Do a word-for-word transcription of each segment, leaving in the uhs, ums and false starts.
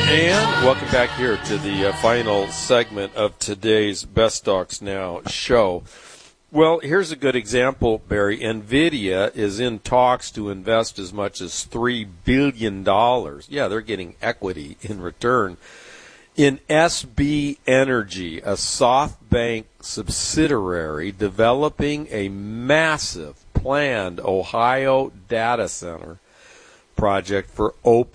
And welcome back here to the uh, final segment of today's Best Stocks Now show. Well, here's a good example, Barry. NVIDIA is in talks to invest as much as three billion dollars. Yeah, they're getting equity in return in S B Energy, a SoftBank subsidiary developing a massive planned Ohio data center project for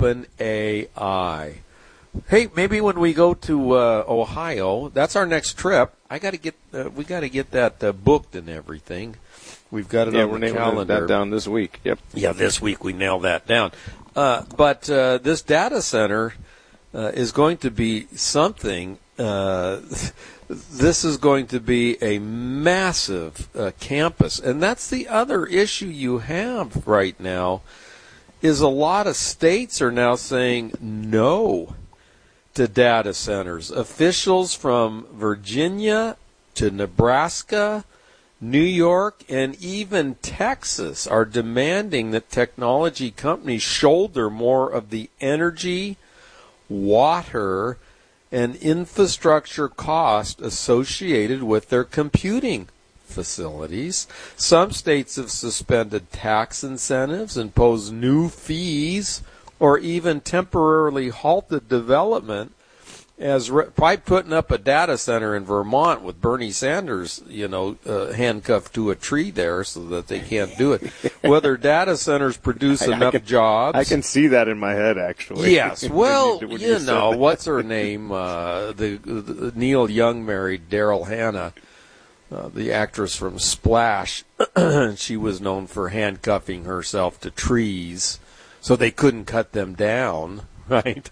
OpenAI. Hey, maybe when we go to uh, Ohio, that's our next trip. I got to get uh, we got to get that uh, booked and everything. We've got it yeah, on we're the nailing calendar. that down this week. Yep. Yeah, this week we nailed that down. Uh, but uh, this data center uh, is going to be something. Uh, this is going to be a massive uh, campus, and that's the other issue you have right now. Is a lot of states are now saying no to data centers. Officials from Virginia to Nebraska, New York, and even Texas are demanding that technology companies shoulder more of the energy, water, and infrastructure cost associated with their computing facilities. Some states have suspended tax incentives, imposed new fees, or even temporarily halted development, as re- by putting up a data center in Vermont with Bernie Sanders, you know, uh, handcuffed to a tree there so that they can't do it. Whether data centers produce I, enough I can, jobs. I can see that in my head, actually. Yes. Well, you, you know, what's her name? Uh, the, the Neil Young married Daryl Hannah. Uh, the actress from Splash. She was known for handcuffing herself to trees so they couldn't cut them down, right?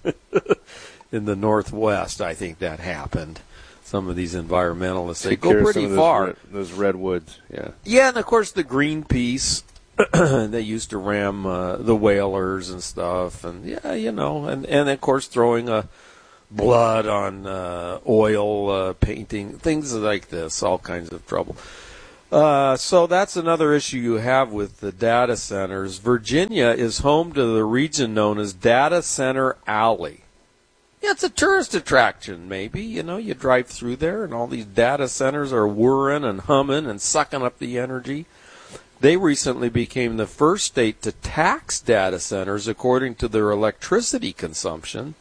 In the Northwest, I think that happened. Some of these environmentalists, they go pretty those far. Red, those redwoods, yeah. Yeah, and of course the Greenpeace, they used to ram uh, the whalers and stuff, and yeah, you know, and, and of course throwing a blood on uh, oil uh, painting, things like this, all kinds of trouble. Uh, so that's another issue you have with the data centers. Virginia is home to the region known as Data Center Alley. Yeah, it's a tourist attraction, maybe. You know, you drive through there and all these data centers are whirring and humming and sucking up the energy. They recently became the first state to tax data centers according to their electricity consumption.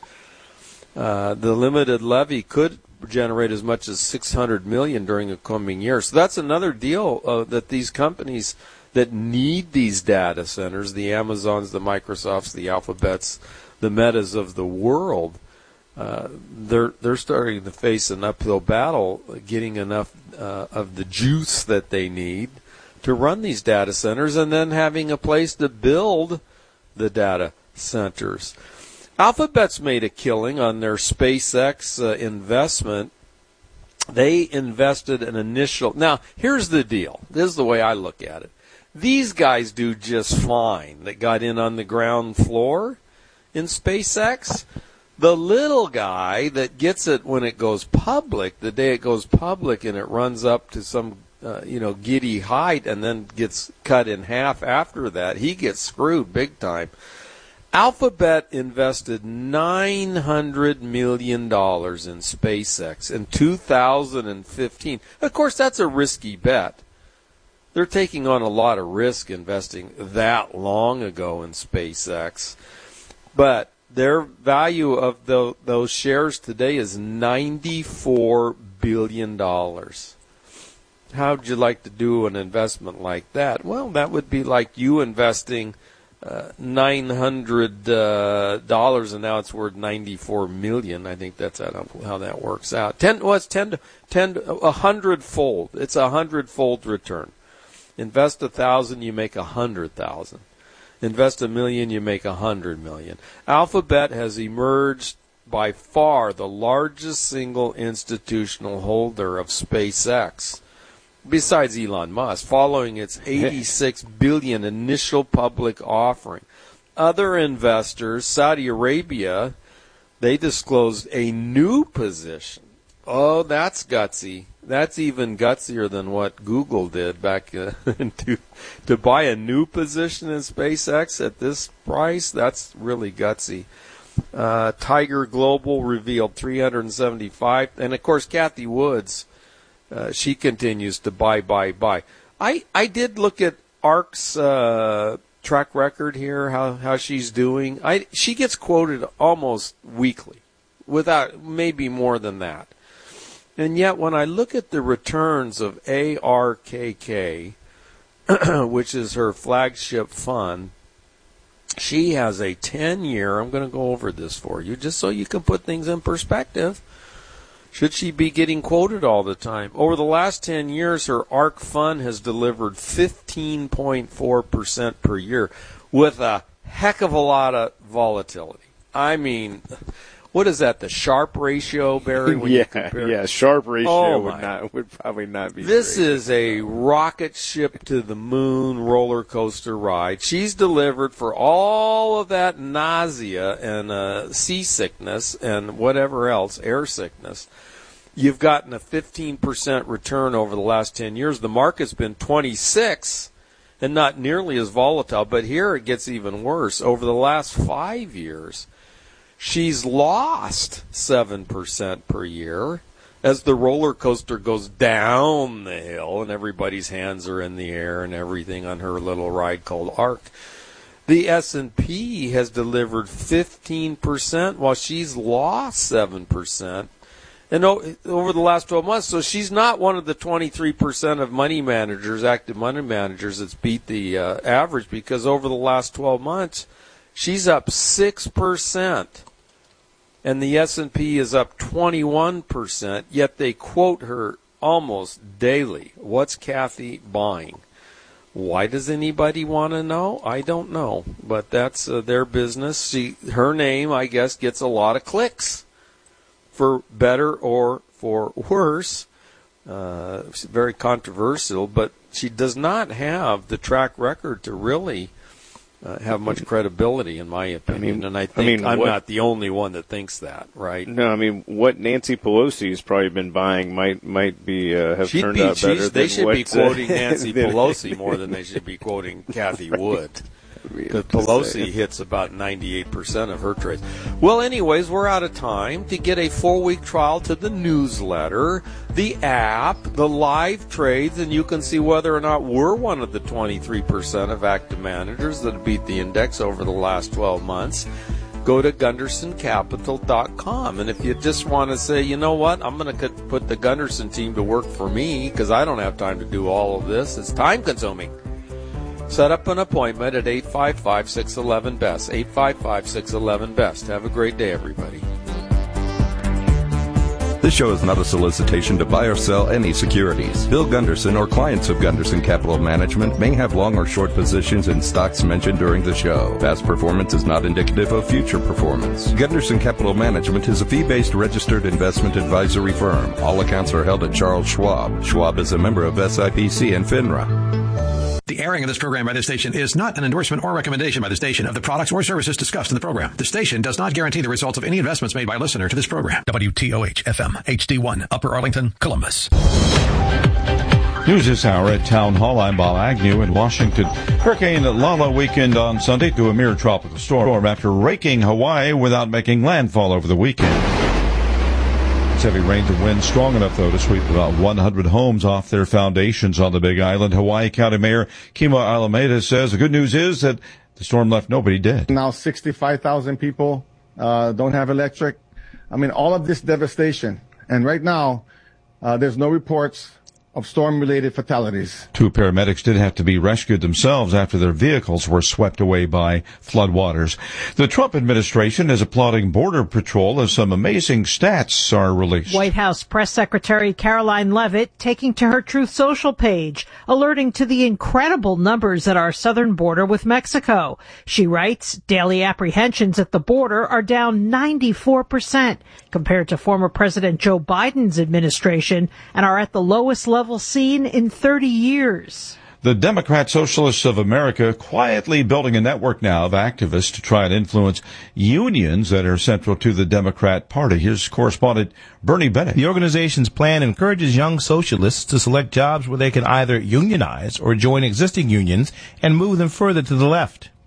Uh, the limited levy could generate as much as six hundred million dollars during the coming year. So that's another deal uh, that these companies that need these data centers, the Amazons, the Microsofts, the Alphabets, the Metas of the world, uh, they're they're starting to face an uphill battle getting enough uh, of the juice that they need to run these data centers and then having a place to build the data centers. Alphabet's made a killing on their SpaceX uh, investment. They invested an initial... Now, here's the deal. This is the way I look at it. These guys do just fine that got in on the ground floor in SpaceX. The little guy that gets it when it goes public, the day it goes public and it runs up to some, uh, you know, giddy height and then gets cut in half after that, he gets screwed big time. Alphabet invested nine hundred million dollars in SpaceX in two thousand fifteen. Of course, that's a risky bet. They're taking on a lot of risk investing that long ago in SpaceX. But their value of the, those shares today is ninety-four billion dollars. How would you like to do an investment like that? Well, that would be like you investing Uh, nine hundred dollars, uh, and now it's worth ninety-four million dollars. I think that's how, how that works out. Ten, well, it's ten, ten, a hundred-fold. It's a hundred-fold return. Invest a thousand, you make a hundred thousand. Invest a million, you make a hundred million. Alphabet has emerged by far the largest single institutional holder of SpaceX, besides Elon Musk, following its eighty-six billion dollars initial public offering. Other investors, Saudi Arabia, they disclosed a new position. Oh, that's gutsy. That's even gutsier than what Google did back uh, to to buy a new position in SpaceX at this price. That's really gutsy. Uh, Tiger Global revealed three hundred seventy-five. And, of course, Kathy Woods, uh, she continues to buy, buy, buy. I, I did look at ARK's uh, track record here, how, how she's doing. I She gets quoted almost weekly, without maybe more than that. And yet when I look at the returns of A R K K, which is her flagship fund, she has a ten-year, I'm going to go over this for you, just so you can put things in perspective. Should she be getting quoted all the time? Over the last ten years, her ARK fund has delivered fifteen point four percent per year with a heck of a lot of volatility. I mean, what is that, the Sharpe ratio, Barry? When yeah, you compare? yeah, Sharpe ratio oh would not would probably not be This great. is a rocket ship to the moon roller coaster ride. She's delivered for all of that nausea and uh, seasickness and whatever else, air sickness. You've gotten a fifteen percent return over the last ten years. The market's been twenty-six and not nearly as volatile, but here it gets even worse. Over the last five years, she's lost seven percent per year as the roller coaster goes down the hill and everybody's hands are in the air and everything on her little ride called ARK. The S and P has delivered fifteen percent while she's lost seven percent. And over the last twelve months, so she's not one of the twenty-three percent of money managers, active money managers, that's beat the uh, average, because over the last twelve months, she's up six percent. And the S and P is up twenty-one percent, yet they quote her almost daily. What's Kathy buying? Why does anybody want to know? I don't know, but that's uh, their business. She, her name, I guess, gets a lot of clicks, for better or for worse. Uh, it's very controversial, but she does not have the track record to really Uh, have much credibility, in my opinion, I mean, and I think I mean, I'm what, not the only one that thinks that, right? No, I mean, what Nancy Pelosi has probably been buying might might be uh, have She'd turned be, out better. They than should what, be quoting uh, Nancy Pelosi more than they should be quoting Kathy Wood. Because Pelosi hits about ninety-eight percent of her trades. Well, anyways, we're out of time. To get a four-week trial to the newsletter, the app, the live trades, and you can see whether or not we're one of the twenty-three percent of active managers that beat the index over the last twelve months, go to gunderson capital dot com. And if you just want to say, you know what, I'm going to put the Gunderson team to work for me because I don't have time to do all of this, it's time-consuming. Set up an appointment at eight five five, six one one, B E S T, eight five five, six one one, B E S T. Have a great day, everybody. This show is not a solicitation to buy or sell any securities. Bill Gunderson or clients of Gunderson Capital Management may have long or short positions in stocks mentioned during the show. Past performance is not indicative of future performance. Gunderson Capital Management is a fee-based registered investment advisory firm. All accounts are held at Charles Schwab. Schwab is a member of S I P C and FINRA. The airing of this program by this station is not an endorsement or recommendation by the station of the products or services discussed in the program. The station does not guarantee the results of any investments made by a listener to this program. W T O H F M, H D one, Upper Arlington, Columbus. News this hour at Town Hall. I'm Bob Agnew in Washington. Hurricane Lala weakened on Sunday to a mere tropical storm after raking Hawaii without making landfall over the weekend. Heavy rains and winds strong enough, though, to sweep about one hundred homes off their foundations on the Big Island. Hawaii County Mayor Kimo Alameda says the good news is that the storm left nobody dead. Now sixty-five thousand people uh, don't have electric. I mean, all of this devastation. And right now, uh, there's no reports of storm-related fatalities. Two paramedics did have to be rescued themselves after their vehicles were swept away by floodwaters. The Trump administration is applauding Border Patrol as some amazing stats are released. White House Press Secretary Caroline Leavitt taking to her Truth Social page, alerting to the incredible numbers at our southern border with Mexico. She writes, daily apprehensions at the border are down ninety-four percent compared to former President Joe Biden's administration and are at the lowest level seen in thirty years. The Democrat Socialists of America quietly building a network now of activists to try and influence unions that are central to the Democrat Party. Here's correspondent Bernie Bennett. The organization's plan encourages young socialists to select jobs where they can either unionize or join existing unions and move them further to the left.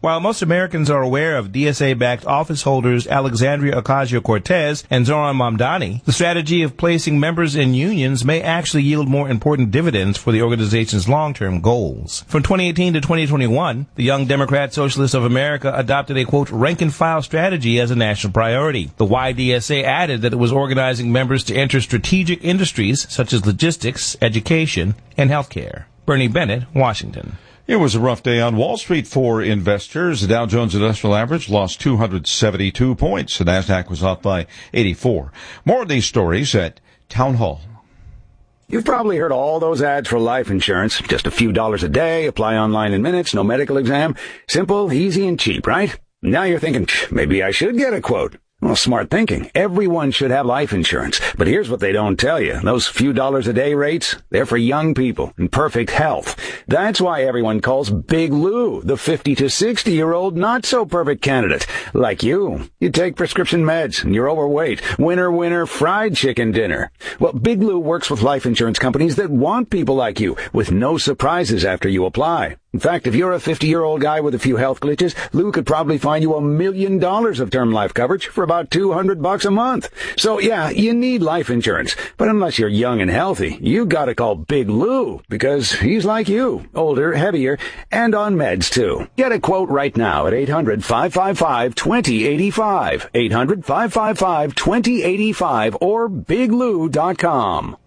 While most Americans are aware of D S A-backed office holders Alexandria Ocasio-Cortez and Zoran Mamdani, the strategy of placing members in unions may actually yield more important dividends for the organization's long-term goals. From twenty eighteen to twenty twenty-one, the Young Democrat Socialists of America adopted a, quote, rank-and-file strategy as a national priority. The Y D S A added that it was organizing members to enter strategic industries such as logistics, education, and healthcare. Bernie Bennett, Washington. It was a rough day on Wall Street for investors. The Dow Jones Industrial Average lost two hundred seventy-two points. The Nasdaq was off by eighty-four. More of these stories at Town Hall. You've probably heard all those ads for life insurance. Just a few dollars a day, apply online in minutes, no medical exam. Simple, easy, and cheap, right? Now you're thinking, maybe I should get a quote. Well, smart thinking. Everyone should have life insurance. But here's what they don't tell you. Those few dollars a day rates, they're for young people in perfect health. That's why everyone calls Big Lou the fifty to sixty year old not so perfect candidate. Like you. You take prescription meds and you're overweight. Winner, winner, fried chicken dinner. Well, Big Lou works with life insurance companies that want people like you with no surprises after you apply. In fact, if you're a fifty-year-old guy with a few health glitches, Lou could probably find you a million dollars of term life coverage for about two hundred bucks a month. So yeah, you need life insurance. But unless you're young and healthy, you gotta call Big Lou, because he's like you, older, heavier, and on meds too. Get a quote right now at eight hundred, five five five, two zero eight five, eight hundred, five five five, two zero eight five, or big lou dot com.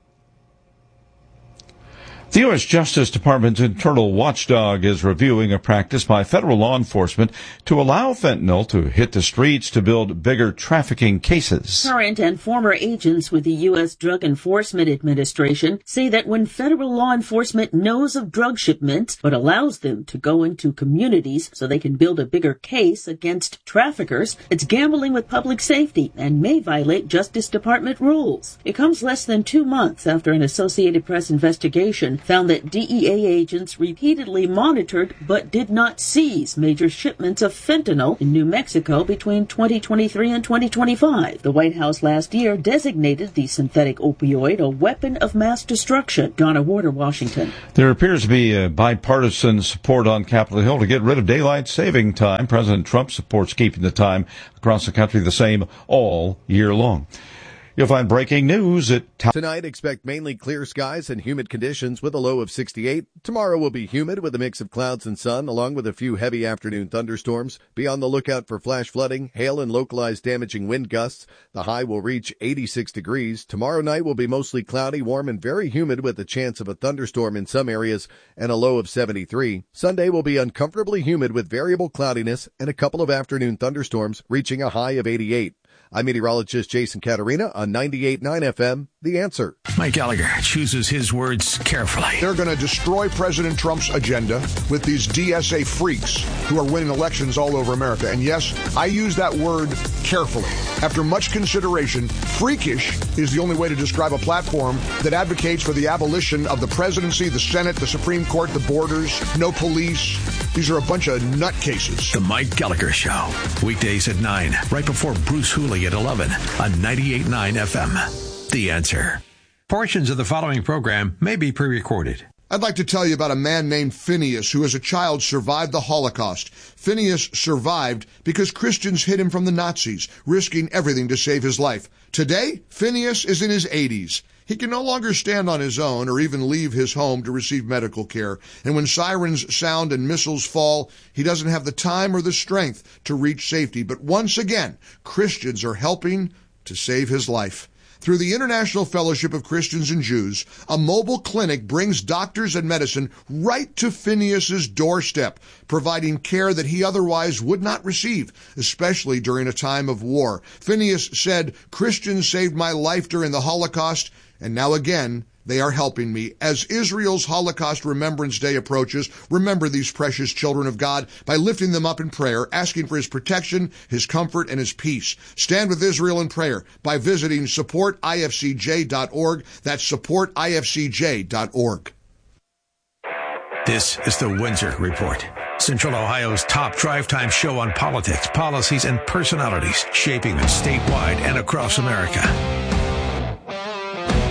The U S Justice Department's internal watchdog is reviewing a practice by federal law enforcement to allow fentanyl to hit the streets to build bigger trafficking cases. Current and former agents with the U S Drug Enforcement Administration say that when federal law enforcement knows of drug shipments but allows them to go into communities so they can build a bigger case against traffickers, it's gambling with public safety and may violate Justice Department rules. It comes less than two months after an Associated Press investigation found that D E A agents repeatedly monitored but did not seize major shipments of fentanyl in New Mexico between twenty twenty-three and twenty twenty-five. The White House last year designated the synthetic opioid a weapon of mass destruction. Donna Warder, Washington. There appears to be a bipartisan support on Capitol Hill to get rid of daylight saving time. President Trump supports keeping the time across the country the same all year long. You'll find breaking news at... Tonight, expect mainly clear skies and humid conditions with a low of sixty-eight. Tomorrow will be humid with a mix of clouds and sun, along with a few heavy afternoon thunderstorms. Be on the lookout for flash flooding, hail, and localized damaging wind gusts. The high will reach eighty-six degrees. Tomorrow night will be mostly cloudy, warm, and very humid with a chance of a thunderstorm in some areas and a low of seventy-three. Sunday will be uncomfortably humid with variable cloudiness and a couple of afternoon thunderstorms, reaching a high of eighty-eight. I'm meteorologist Jason Caterina on ninety-eight point nine F M, The Answer. Mike Gallagher chooses his words carefully. They're going to destroy President Trump's agenda with these D S A freaks who are winning elections all over America. And yes, I use that word carefully. After much consideration, freakish is the only way to describe a platform that advocates for the abolition of the presidency, the Senate, the Supreme Court, the borders, no police. These are a bunch of nutcases. The Mike Gallagher Show. Weekdays at nine, right before Bruce Hooley at eleven on ninety-eight point nine F M. The Answer. Portions of the following program may be pre-recorded. I'd like to tell you about a man named Phineas who as a child survived the Holocaust. Phineas survived because Christians hid him from the Nazis, risking everything to save his life. Today, Phineas is in his eighties. He can no longer stand on his own or even leave his home to receive medical care. And when sirens sound and missiles fall, he doesn't have the time or the strength to reach safety. But once again, Christians are helping to save his life. Through the International Fellowship of Christians and Jews, a mobile clinic brings doctors and medicine right to Phineas's doorstep, providing care that he otherwise would not receive, especially during a time of war. Phineas said, "Christians saved my life during the Holocaust, and now again, they are helping me." As Israel's Holocaust Remembrance Day approaches, remember these precious children of God by lifting them up in prayer, asking for his protection, his comfort, and his peace. Stand with Israel in prayer by visiting support I F C J dot org. That's support I F C J dot org. This is the Windsor Report, Central Ohio's top drive time show on politics, policies, and personalities shaping it statewide and across America.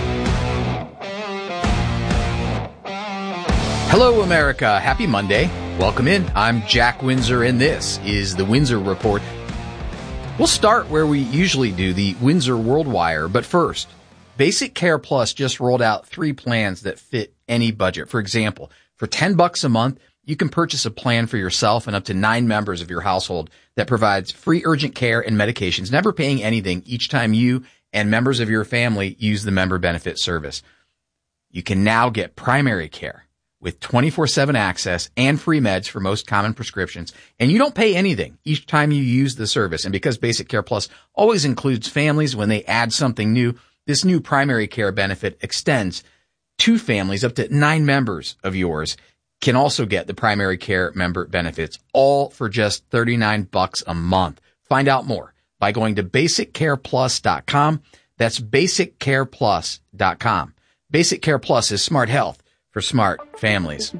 Hello, America. Happy Monday. Welcome in. I'm Jack Windsor, and this is the Windsor Report. We'll start where we usually do, the Windsor World Wire. But first, Basic Care Plus just rolled out three plans that fit any budget. For example, for ten bucks a month, you can purchase a plan for yourself and up to nine members of your household that provides free urgent care and medications, never paying anything each time you and members of your family use the member benefit service. You can now get primary care with twenty-four seven access and free meds for most common prescriptions, and you don't pay anything each time you use the service. And because Basic Care Plus always includes families when they add something new, this new primary care benefit extends to families. Up to nine members of yours can also get the primary care member benefits, all for just thirty-nine bucks a month. Find out more by going to basic care plus dot com. That's basic care plus dot com. Basic Care Plus is smart health for smart families.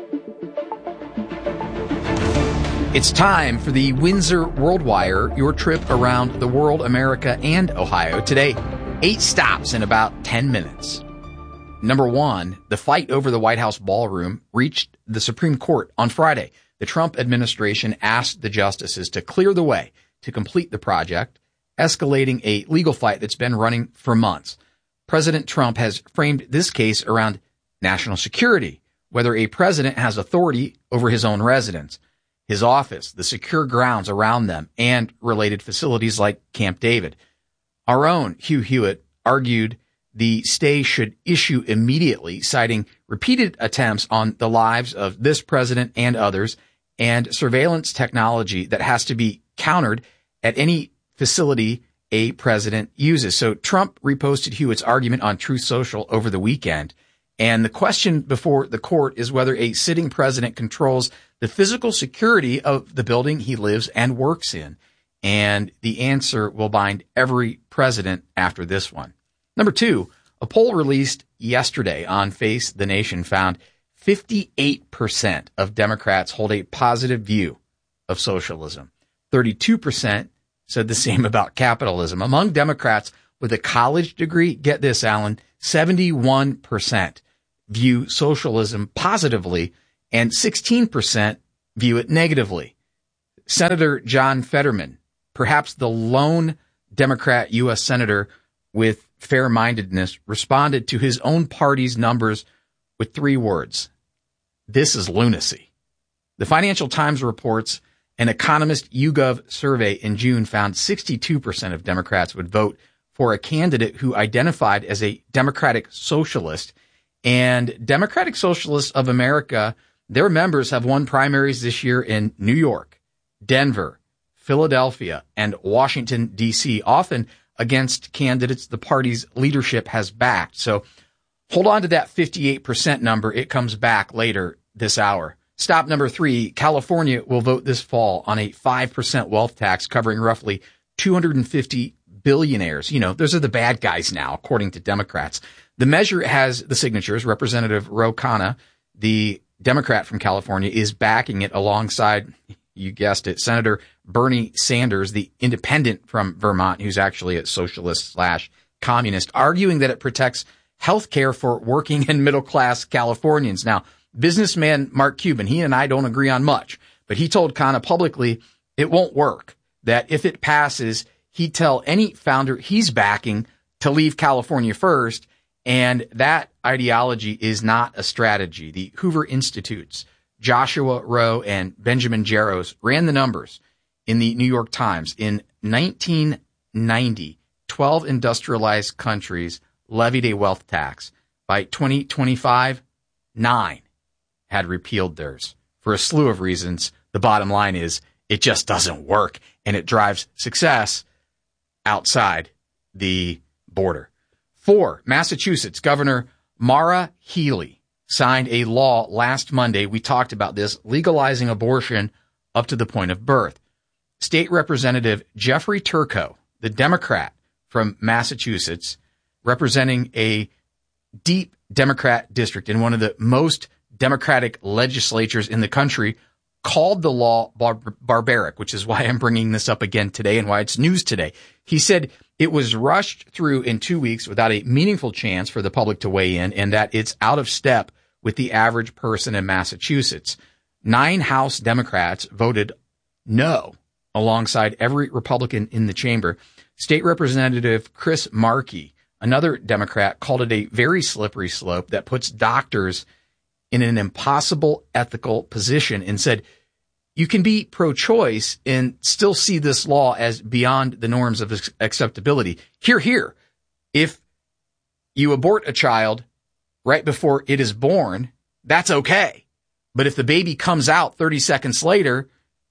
It's time for the Windsor World Wire, your trip around the world, America, and Ohio. Today, eight stops in about ten minutes. Number one, the fight over the White House ballroom reached the Supreme Court on Friday. The Trump administration asked the justices to clear the way to complete the project, escalating a legal fight that's been running for months. President Trump has framed this case around national security, whether a president has authority over his own residence, his office, the secure grounds around them, and related facilities like Camp David. Our own Hugh Hewitt argued the stay should issue immediately, citing repeated attempts on the lives of this president and others, and surveillance technology that has to be countered at any facility a president uses. So Trump reposted Hewitt's argument on Truth Social over the weekend. And the question before the court is whether a sitting president controls the physical security of the building he lives and works in. And the answer will bind every president after this one. Number two, a poll released yesterday on Face the Nation found fifty-eight percent of Democrats hold a positive view of socialism. thirty-two percent said the same about capitalism. Among Democrats with a college degree, get this, Alan, seventy-one percent view socialism positively and sixteen percent view it negatively. Senator John Fetterman, perhaps the lone Democrat U S senator with fair-mindedness, responded to his own party's numbers with three words: this is lunacy. The Financial Times reports an Economist YouGov survey in June found sixty-two percent of Democrats would vote for a candidate who identified as a Democratic Socialist. And Democratic Socialists of America, their members have won primaries this year in New York, Denver, Philadelphia, and Washington, D C, often against candidates the party's leadership has backed. So hold on to that fifty-eight percent number. It comes back later this hour. Stop number three, California will vote this fall on a five percent wealth tax covering roughly two hundred fifty billionaires. You know, those are the bad guys now, according to Democrats. The measure has the signatures. Representative Ro Khanna, the Democrat from California, is backing it alongside, you guessed it, Senator Bernie Sanders, the independent from Vermont, who's actually a socialist slash communist, arguing that it protects health care for working and middle class Californians. Now, businessman Mark Cuban, he and I don't agree on much, but he told Khanna publicly it won't work, that if it passes, he'd tell any founder he's backing to leave California first. And that ideology is not a strategy. The Hoover Institute's Joshua Rowe and Benjamin Jaros ran the numbers in the New York Times. In nineteen ninety, twelve industrialized countries levied a wealth tax. By twenty twenty-five, nine had repealed theirs. For a slew of reasons, the bottom line is it just doesn't work, and it drives success outside the border. Four, Massachusetts Governor Maura Healey signed a law last Monday. We talked about this, legalizing abortion up to the point of birth. State Representative Jeffrey Turco, the Democrat from Massachusetts, representing a deep Democrat district in one of the most Democratic legislatures in the country, called the law bar- barbaric, which is why I'm bringing this up again today and why it's news today. He said it was rushed through in two weeks without a meaningful chance for the public to weigh in, and that it's out of step with the average person in Massachusetts. Nine House Democrats voted no alongside every Republican in the chamber. State Representative Chris Markey, another Democrat, called it a very slippery slope that puts doctors in an impossible ethical position and said, you can be pro-choice and still see this law as beyond the norms of acceptability. Here, here, if you abort a child right before it is born, that's okay. But if the baby comes out thirty seconds later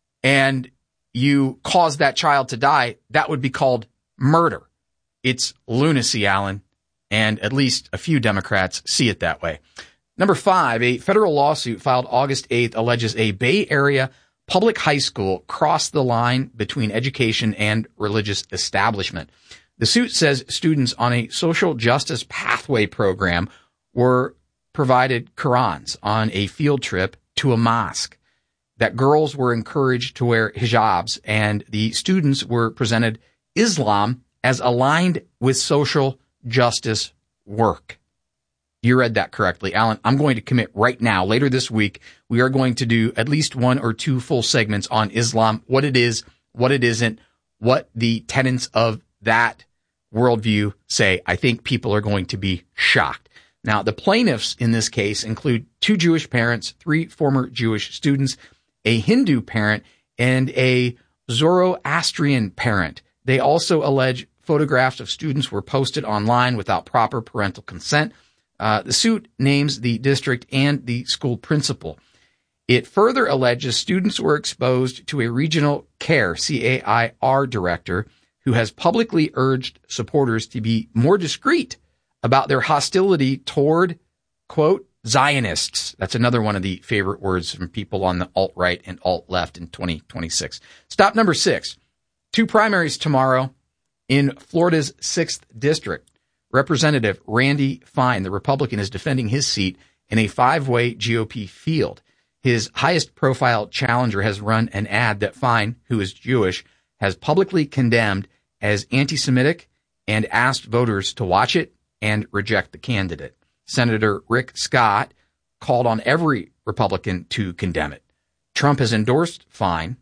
and you cause that child to die, that would be called murder. It's lunacy, Alan, and at least a few Democrats see it that way. Number five, a federal lawsuit filed August eighth alleges a Bay Area public high school crossed the line between education and religious establishment. The suit says students on a social justice pathway program were provided Qurans on a field trip to a mosque, that girls were encouraged to wear hijabs, and the students were presented Islam as aligned with social justice work. You read that correctly, Alan. I'm going to commit right now, later this week, we are going to do at least one or two full segments on Islam, what it is, what it isn't, what the tenets of that worldview say. I think people are going to be shocked. Now, the plaintiffs in this case include two Jewish parents, three former Jewish students, a Hindu parent, and a Zoroastrian parent. They also allege photographs of students were posted online without proper parental consent. Uh, the suit names the district and the school principal. It further alleges students were exposed to a regional CAIR, C A I R director, who has publicly urged supporters to be more discreet about their hostility toward, quote, Zionists. That's another one of the favorite words from people on the alt-right and alt-left in twenty twenty-six. Stop number six. Two primaries tomorrow in Florida's sixth district. Representative Randy Fine, the Republican, is defending his seat in a five-way G O P field. His highest-profile challenger has run an ad that Fine, who is Jewish, has publicly condemned as anti-Semitic and asked voters to watch it and reject the candidate. Senator Rick Scott called on every Republican to condemn it. Trump has endorsed Fine.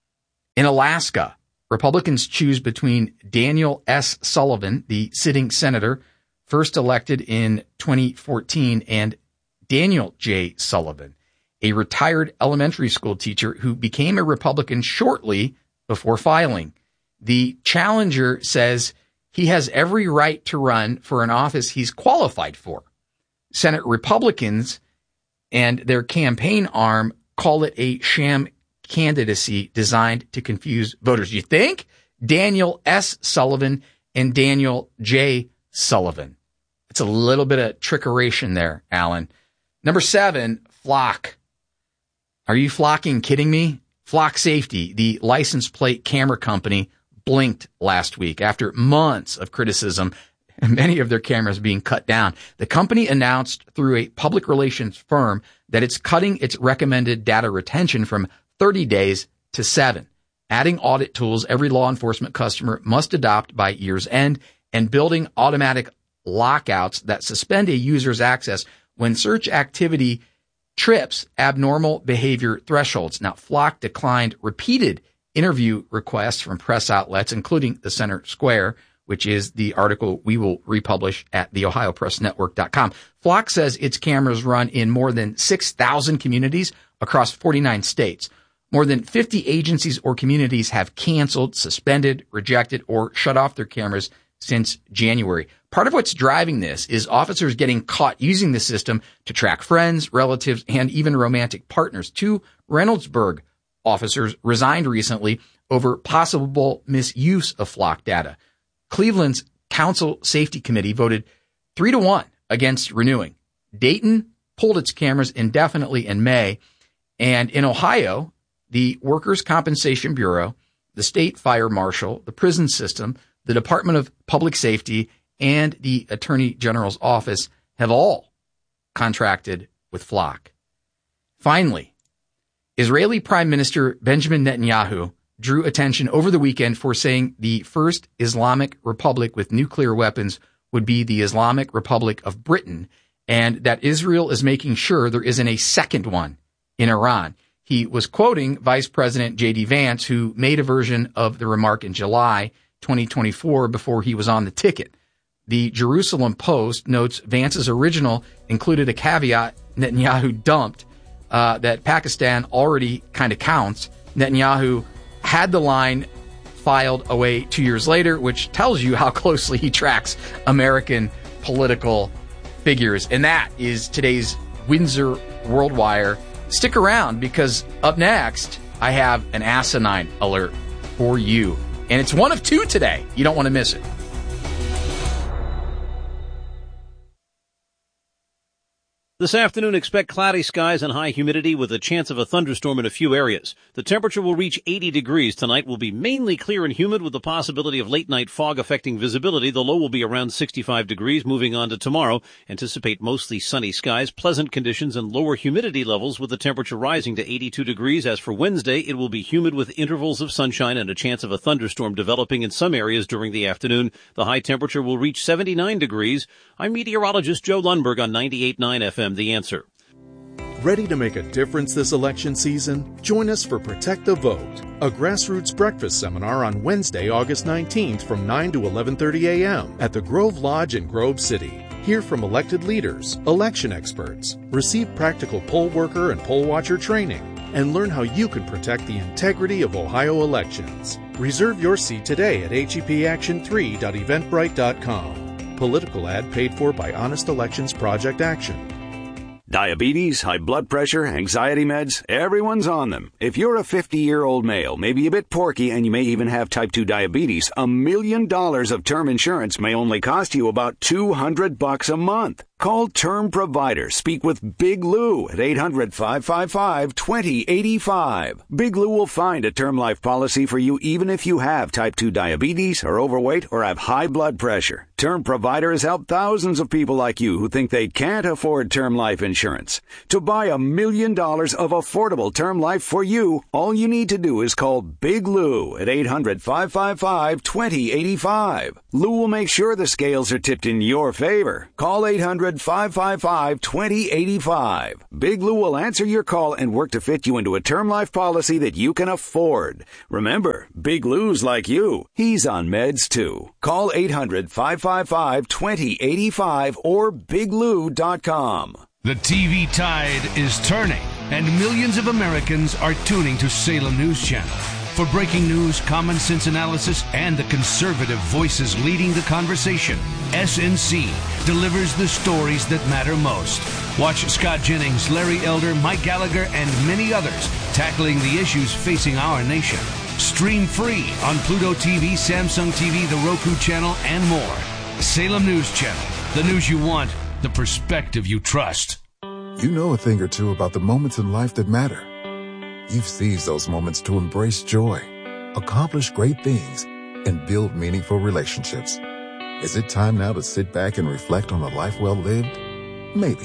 In Alaska, Republicans choose between Daniel S. Sullivan, the sitting senator, first elected in twenty fourteen, and Daniel J. Sullivan, a retired elementary school teacher who became a Republican shortly before filing. The challenger says he has every right to run for an office he's qualified for. Senate Republicans and their campaign arm call it a sham candidacy designed to confuse voters. You think? Daniel S. Sullivan and Daniel J. Sullivan. It's a little bit of trickeration there, Alan. Number seven, Flock. Are you flocking kidding me? Flock Safety, the license plate camera company, blinked last week after months of criticism, many of their cameras being cut down. The company announced through a public relations firm that it's cutting its recommended data retention from thirty days to seven, adding audit tools every law enforcement customer must adopt by year's end, and building automatic lockouts that suspend a user's access when search activity trips abnormal behavior thresholds. Now, Flock declined repeated interview requests from press outlets, including the Center Square, which is the article we will republish at the ohio press network dot com. Flock says its cameras run in more than six thousand communities across forty-nine states. More than fifty agencies or communities have canceled, suspended, rejected, or shut off their cameras since January. Part of what's driving this is officers getting caught using the system to track friends, relatives, and even romantic partners. Two Reynoldsburg officers resigned recently over possible misuse of Flock data. Cleveland's Council Safety Committee voted three to one against renewing. Dayton pulled its cameras indefinitely in May. And in Ohio, the Workers' Compensation Bureau, the State Fire Marshal, the prison system, the Department of Public Safety, and the Attorney General's office have all contracted with Flock. Finally, Israeli Prime Minister Benjamin Netanyahu drew attention over the weekend for saying the first Islamic Republic with nuclear weapons would be the Islamic Republic of Britain, and that Israel is making sure there isn't a second one in Iran. He was quoting Vice President J D. Vance, who made a version of the remark in July twenty twenty-four before he was on the ticket. The Jerusalem Post notes Vance's original included a caveat Netanyahu dumped, uh, that Pakistan already kind of counts. Netanyahu had the line filed away two years later, which tells you how closely he tracks American political figures. And that is today's Windsor World Wire. Stick around, because up next, I have an asinine alert for you. And it's one of two today. You don't want to miss it. This afternoon, expect cloudy skies and high humidity with a chance of a thunderstorm in a few areas. The temperature will reach eighty degrees. Tonight will be mainly clear and humid with the possibility of late-night fog affecting visibility. The low will be around sixty-five degrees. Moving on to tomorrow, anticipate mostly sunny skies, pleasant conditions, and lower humidity levels with the temperature rising to eighty-two degrees. As for Wednesday, it will be humid with intervals of sunshine and a chance of a thunderstorm developing in some areas during the afternoon. The high temperature will reach seventy-nine degrees. I'm meteorologist Joe Lundberg on ninety-eight point nine F M. The Answer. Ready to make a difference this election season? Join us for Protect the Vote, a grassroots breakfast seminar on Wednesday, August nineteenth from nine to eleven thirty a.m. at the Grove Lodge in Grove City. Hear from elected leaders, election experts, receive practical poll worker and poll watcher training, and learn how you can protect the integrity of Ohio elections. Reserve your seat today at H E P action three dot eventbrite dot com. Political ad paid for by Honest Elections Project Action. Diabetes, high blood pressure, anxiety meds, everyone's on them. If you're a fifty-year-old male, maybe a bit porky, and you may even have type two diabetes, a million dollars of term insurance may only cost you about two hundred bucks a month. Call Term Provider. Speak with Big Lou at eight hundred, five five five, two zero eight five. Big Lou will find a term life policy for you even if you have type two diabetes, are overweight, or have high blood pressure. Term Provider has helped thousands of people like you who think they can't afford term life insurance. To buy a million dollars of affordable term life for you, all you need to do is call Big Lou at eight hundred, five five five, two zero eight five. Lou will make sure the scales are tipped in your favor. Call eight hundred, five five five, two zero eight five. Big Lou will answer your call and work to fit you into a term life policy that you can afford. Remember, Big Lou's like you. He's on meds too. Call eight hundred, five five five, two zero eight five or big lou dot com. The T V tide is turning, and millions of Americans are tuning to Salem News Channel. For breaking news, common sense analysis, and the conservative voices leading the conversation, S N C delivers the stories that matter most. Watch Scott Jennings, Larry Elder, Mike Gallagher, and many others tackling the issues facing our nation. Stream free on Pluto T V, Samsung T V, the Roku channel, and more. Salem News Channel. The news you want, the perspective you trust. You know a thing or two about the moments in life that matter. You've seized those moments to embrace joy, accomplish great things, and build meaningful relationships. Is it time now to sit back and reflect on a life well lived? Maybe.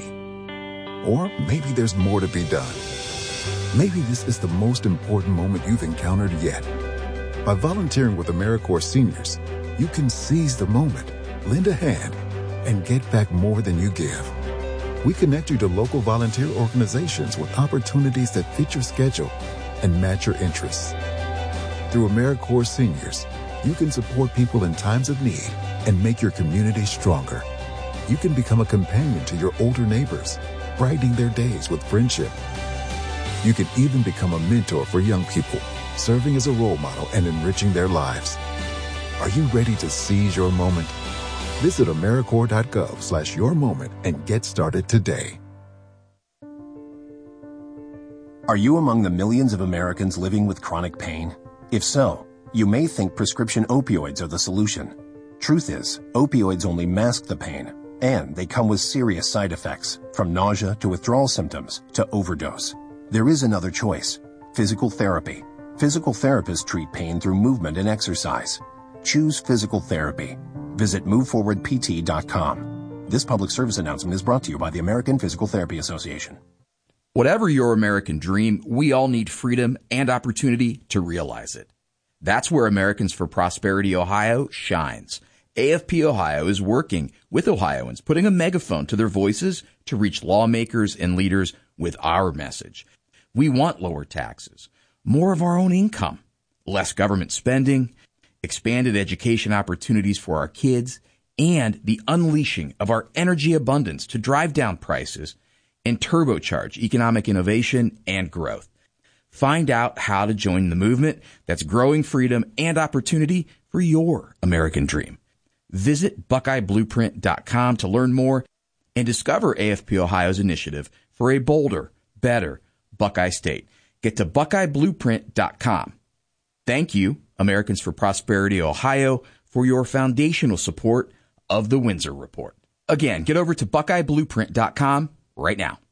Or maybe there's more to be done. Maybe this is the most important moment you've encountered yet. By volunteering with AmeriCorps Seniors, you can seize the moment, lend a hand, and get back more than you give. We connect you to local volunteer organizations with opportunities that fit your schedule and match your interests. Through AmeriCorps Seniors, you can support people in times of need and make your community stronger. You can become a companion to your older neighbors, brightening their days with friendship. You can even become a mentor for young people, serving as a role model and enriching their lives. Are you ready to seize your moment? Visit AmeriCorps.gov slash your moment and get started today. Are you among the millions of Americans living with chronic pain? If so, you may think prescription opioids are the solution. Truth is, opioids only mask the pain, and they come with serious side effects, from nausea to withdrawal symptoms to overdose. There is another choice: physical therapy. Physical therapists treat pain through movement and exercise. Choose physical therapy. Visit move forward p t dot com. This public service announcement is brought to you by the American Physical Therapy Association. Whatever your American dream, we all need freedom and opportunity to realize it. That's where Americans for Prosperity Ohio shines. A F P Ohio is working with Ohioans, putting a megaphone to their voices to reach lawmakers and leaders with our message. We want lower taxes, more of our own income, less government spending, expanded education opportunities for our kids, and the unleashing of our energy abundance to drive down prices and turbocharge economic innovation and growth. Find out how to join the movement that's growing freedom and opportunity for your American dream. Visit Buckeye Blueprint dot com to learn more and discover A F P Ohio's initiative for a bolder, better Buckeye State. Get to Buckeye Blueprint dot com. Thank you, Americans for Prosperity Ohio, for your foundational support of the Windsor Report. Again, get over to Buckeye Blueprint dot com right now.